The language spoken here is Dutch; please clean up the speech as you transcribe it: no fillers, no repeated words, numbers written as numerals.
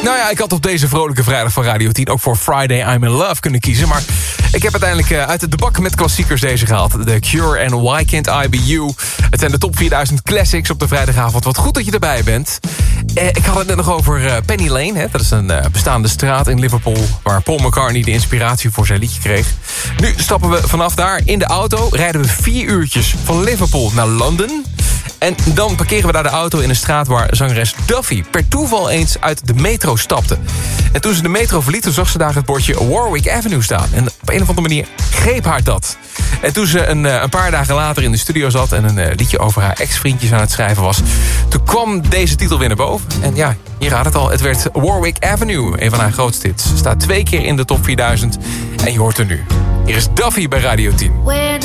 Nou ja, ik had op deze vrolijke vrijdag van Radio 10 ook voor Friday I'm in Love kunnen kiezen. Maar ik heb uiteindelijk uit de bak met klassiekers deze gehaald. The Cure en Why Can't I Be You. Het zijn de top 4000 classics op de vrijdagavond. Wat goed dat je erbij bent. Ik had het net nog over Penny Lane. Hè? Dat is een bestaande straat in Liverpool waar Paul McCartney de inspiratie voor zijn liedje kreeg. Nu stappen we vanaf daar in de auto. Rijden we 4 uurtjes van Liverpool naar Londen. En dan parkeren we daar de auto in een straat waar zangeres Duffy per toeval eens uit de metro stapte. En toen ze de metro verliet, zag ze daar het bordje Warwick Avenue staan. En op een of andere manier greep haar dat. En toen ze een paar dagen later in de studio zat en een liedje over haar ex-vriendjes aan het schrijven was, toen kwam deze titel weer naar boven. En ja, je raadt het al, het werd Warwick Avenue, een van haar grootste hits. Staat 2 keer in de top 4000 en je hoort er nu. Hier is Duffy bij Radio 10.